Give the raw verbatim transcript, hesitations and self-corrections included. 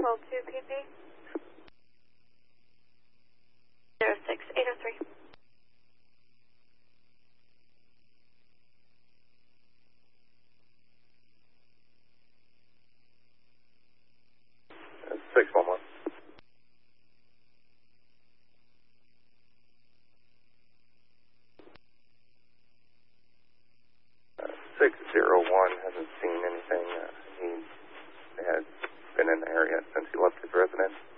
hold two P P. zero six eight oh three. six one one. Uh, six zero one hasn't seen anything. Uh, he had been in the area since he left his residence.